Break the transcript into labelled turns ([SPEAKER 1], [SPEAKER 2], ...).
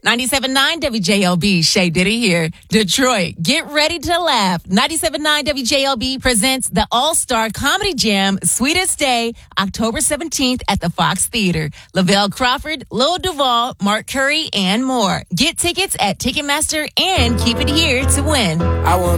[SPEAKER 1] 97.9 WJLB, Shay Diddy here. Detroit, get ready to laugh. 97.9 WJLB presents the All-Star Comedy Jam Sweetest Day, October 17th at the Fox Theater. Lavelle Crawford, Lil Duval, Mark Curry, and more. Get tickets at Ticketmaster and keep it here to win.
[SPEAKER 2] I want